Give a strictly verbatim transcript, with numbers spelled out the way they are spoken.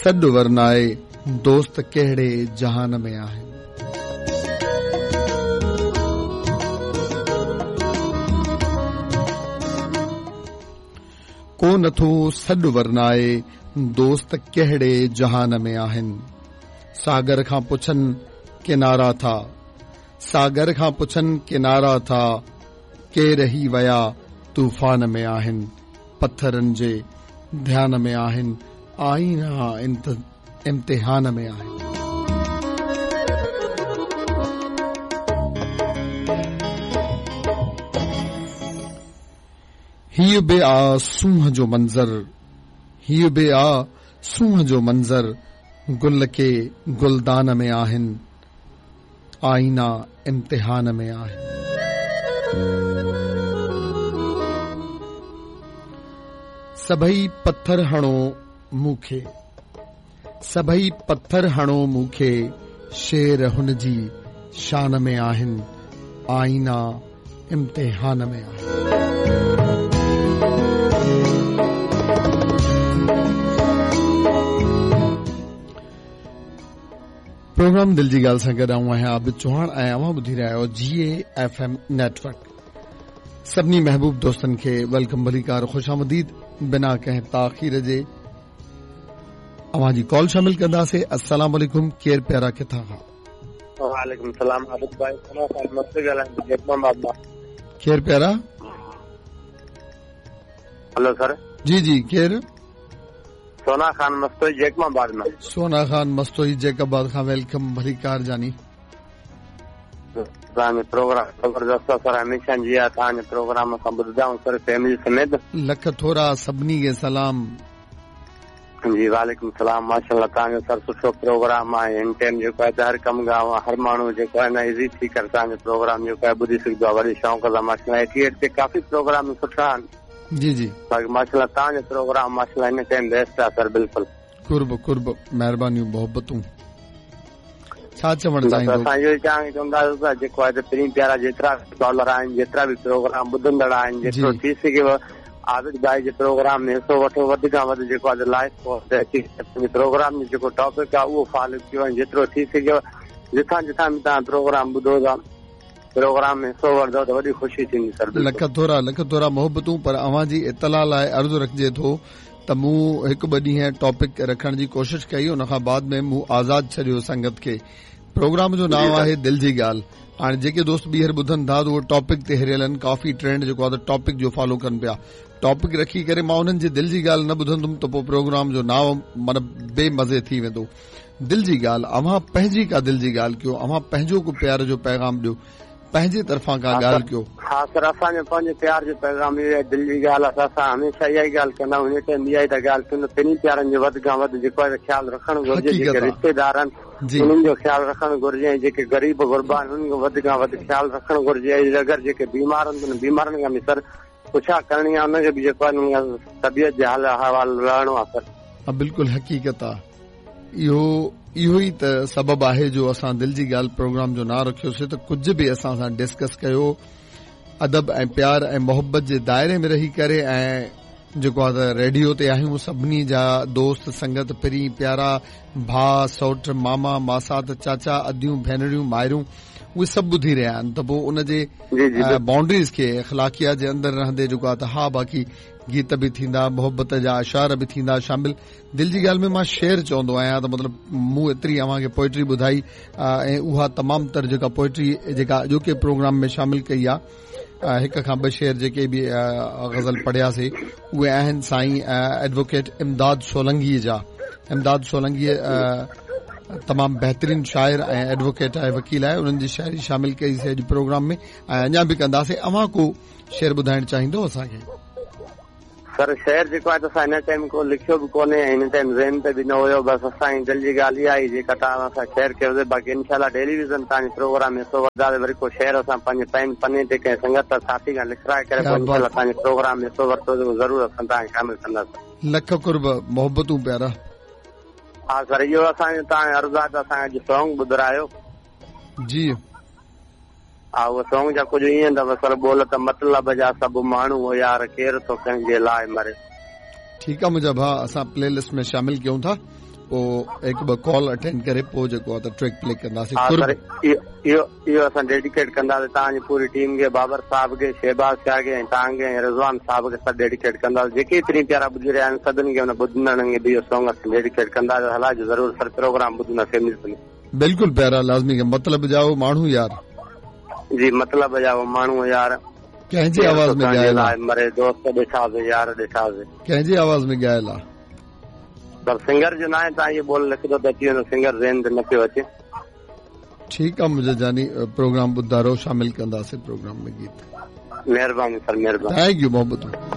सॾु वरनाए दोस्त कहिड़े जहान में आहिनि। को नथो सॾु वरनाए दोस्त कहिड़े जहान में आहिनि। सागर खां पुछनि किनारा था, सागर खां पुछनि किनारा था, के रही विया तूफ़ान में आहिनि। पत्थरनि जे ध्यान में आहिनि, आईना इम्तिहान में आहिनि। हीउ बि आ सूंह जो मंज़र, हीउ बि आ सूंह जो मंज़र, गुल के गुलदान में आहिनि, आईना इम्तिहान में आहिनि। सभई पत्थर हणो मूंखे, सभई पत्थर हणो मूंखे, शेर हुन जी शान में आहिनि, आईना इम्तिहान में आहिनि। प्रोग्राम दिल जी ॻाल्हि सां गॾु आऊं आहियां आबिद चौहान ऐं अवां ॿुधी रहिया आहियो जी ए एफ एम नेटवर्क। सभिनी महबूब दोस्तनि खे वेलकम भलीकार ख़ुश आमदीद। बिना कंहिं ताख़ीर जे अवां जी कॉल शामिल कंदासीं। अस्सलाम वालेकुम, केर प्यारा किथां खां? वालेकुम सलाम आबिद भाई, मस्त ॻाल्हाईंदो जेकमाबाद मां। केर प्यारा? Hello sir. जी जी केर? सोना खान मस्तोई जेकमाबाद में। सोना खान मस्तोई जेकमाबाद खां वेलकम भलीकार जानी। तव्हांजो प्रोग्राम ज़बरदस्त आहे सर, हमेशह जी आहे तव्हांजे प्रोग्राम असां ॿुधंदा आहियूं सर फैमिली समेत। लख थोरा सभिनी खे सलाम। जी वालेकुम सलाम, माशाल्लाह तव्हांजो सर सुठो प्रोग्राम आहे। हिन टाइम जेको आहे हर कम गांव हर माण्हू जेको आहे न इज़ी थी करे तव्हांजो प्रोग्राम जेको आहे ॿुधी सघंदो आहे। वॾे शौक़ सां माशाल्लाह एटी एट ते काफ़ी प्रोग्राम सुठा आहिनि। जी जी बाक़ी माशाल्लाह तव्हांजो प्रोग्राम माशाल्लाह हिन टाइम बेस्ट आहे सर। बिल्कुलु कुर्ब कुर्ब, महिरबानियूं मोहबतूं। छा चवणु चाहींदो? असां इहो ई चवणु चवंदासीं जेको आहे पहिरीं प्यारा जेतिरा कॉलर आहिनि, जेतिरा बि प्रोग्राम ॿुधंदड़ आहिनि, जेतिरो थी सघेव आबिद भाई जे प्रोग्राम में हिसो वठो। वधि खां वधि जेको आहे लाइव प्रोग्राम जो जेको टॉपिक आहे उहो फॉलो कयो ऐं जेतिरो थी सघेव जिथां जिथां बि तव्हां प्रोग्राम ॿुधो था प्रोग्राम में हिसो वठंदव त वॾी ख़ुशी थींदी सर। लख थोरा लख थोरा मोहबतूं। पर अवां जी इतला लाइ अर्ज़ु रखिजे थो त मूं हिकु ॿ ॾींहं टॉपिक रखण जी कोशिशि कई, उन खां बाद में मूं आज़ाद छॾियो संगत खे। प्रोग्राम जो नाम आहे दिल जी ॻाल्हि। हाणे जेके दोस्त ॿीहर ॿुधनि था त उहो टॉपिक ते हिरियल आहिनि, काफ़ी ट्रेंड जेको आहे टॉपिक जो फॉलो कनि पिया। टॉपिक रखी करे मां उन्हनि जी दिल जी ॻाल्हि न ॿुधंदुमि त पोइ प्रोग्राम जो नाम मतिलबु बेमज़े थी वेंदो। दिल जी ॻाल्हि, अव्हां पंहिंजी का दिल जी ॻाल्हि कयो, अव्हां पंहिंजो को प्यार जो पैगाम ॾियो, पंहिंजे तरफ़ां का ॻाल्हि कयो। हा सर, असांजो पंहिंजे प्यार जो पैगाम इहो आहे, दिल जी ॻाल्हि आहे। असां हमेशह इहा ई ॻाल्हि कंदा आहियूं, हिन टाइम इहा ई त ॻाल्हि कयूं ॿिन्ही प्यारनि जो वधि खां वधि जेको आहे ख़्यालु रखणु घुरिजे। जेके रिश्तेदार आहिनि उन्हनि जो ख़्यालु रखणु घुरिजे ऐं जेके ग़रीब गुरबा आहिनि उन्हनि जो वधि खां वधि ख़्यालु रखणु घुरिजे। अगरि जेके बीमार आहिनि त बीमारनि खां बि सर पुछा करणी आहे, उनखे बि जेको आहे तबियत जे हाल अहवाल लहणो आहे सर। बिल्कुलु हक़ीक़त आहे। इहो इहो ई त सबबु आहे जो असां दिल जी ॻाल्हि प्रोग्राम जो नालो रखियोसीं त कुझु बि असां सां डिस्कस कयो अदब ऐं प्यार ऐं मोहबत जे दायरे में रही करे। ऐं जेको आहे त रेडियो ते आहियूं, सभिनी जा दोस्त संगत पिरी प्यारा भाउ सौट मामा मासात चाचा अदियूं भेनरियूं मायरूं उहे सभु ॿुधी रहिया आहिनि। त पोइ उनजे बाउंड्रीज़ खे अख़लाकियात जे अंदरि रहंदे जेको आहे त हा बाक़ी गीत बि थींदा, मोहबत जा अशार बि थींदा शामिल। दिल जी ॻाल्हि में मां शेर चवंदो आहियां त मतिलबु मूं एतिरी अव्हांखे पोइट्री ॿुधाई ऐं उहा तमामु तर जेका पोइट्री जेका अॼोके प्रोग्राम में शामिल कई आहे, हिक खां ॿ शेर जेके बि गज़ल पढ़ियासीं उहे आहिनि साईं एडवोकेट इमदाद सोलंगी जा। इमदाद सोलंगी तमामु बहितरीन शाइर ऐं एडवोकेट आहे, वकील आहे। उन्हनि जी शाइरी शामिल कईसीं अॼु प्रोग्राम में ऐं अञा बि कंदासीं। अव्हां को शेर ॿुधाइणु चाहींदो असांखे? सर शेर जेको आहे त असां हिन टाइम को लिखियो बि कोन्हे, हिन टाइम ज़हन ते बि न हुयो। बसि असांजी दिल जी ॻाल्हि इहा आई जेका तव्हां असां शेर कयोसीं। बाक़ी इनशाला टेलीविज़न तव्हांजे प्रोग्राम में हिसो वठंदासीं। वरी को शेर असां पंहिंजे पेन पने ते कंहिं संगत साथी खां लिखाए करे इनशाला तव्हांजे प्रोग्राम में हिसो वरितो ज़रूरु असां तव्हांखे शामिल कंदासीं। लख कुर्ब मोहबतूं प्यारा। हा सर, इहो असांजो तव्हांजो अर्ज़ु आहे त असांखे अॼु सॉन्ग ॿुधायो। जी हा, उहो सॉन्ग जा कुझु ईअं अथव सर, बोल त मतिलब जा सभु माण्हू हो यार, केरु थो कंहिंजे लाइ मरे। ठीकु आहे मुंहिंजा भाउ, असां प्ले लिस्ट में शामिल कयूं था। पोइ हिकु ॿ कॉल अटेंड करे पोइ जेको आहे त ट्रैक प्ले कंदासीं। इहो इहो असां डेडिकेट कंदासीं तव्हांजी पूरी टीम खे, बाबर साहब खे, शहबाज शाह खे ऐं तव्हांखे ऐं रिज़वान साहब खे सभु डेडिकेट कंदासीं। जेके एतिरी प्यारा ॿुधी रहिया आहिनि सभिनी खे हुन ॿुधंदड़नि खे बि इहो सॉन्ग असां डेडिकेट कंदासीं। हलाइजो ज़रूरु सर प्रोग्राम ॿुधंदासीं। बिल्कुलु प्यारा लाज़मी मतिलब जाओ माण्हू यार जी, मतिलब जाओ माण्हू यार कंहिंजी आवाज़ में ॻायल आहे, मरे दोस्त ॾिठासीं यार ॾिठासीं, कंहिंजी आवाज़ में ॻायल आहे। पर सिंगर जो न आहे, तव्हां इहो बोल लिखंदो त अची वेंदो, सिंगर ज़हन ते न पियो अचे। ठीकु आहे मुंहिंजो जानी, प्रोग्राम ॿुधारो शामिल कंदासीं प्रोग्राम में गीत। महिरबानी सर, महिरबानी। थैंक यू मोहब्बत।